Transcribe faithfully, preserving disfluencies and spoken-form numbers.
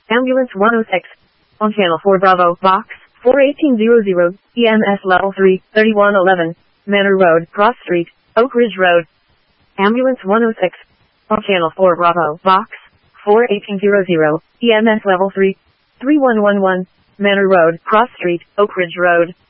Ambulance one oh six. On Channel four Bravo, Box four eighteen hundred, E M S Level three, thirty-one eleven, Manor Road, Cross Street, Oak Ridge Road. Ambulance one oh six. On Channel four Bravo, Box four eighteen hundred, E M S Level three, thirty-one eleven, Manor Road, Cross Street, Oak Ridge Road.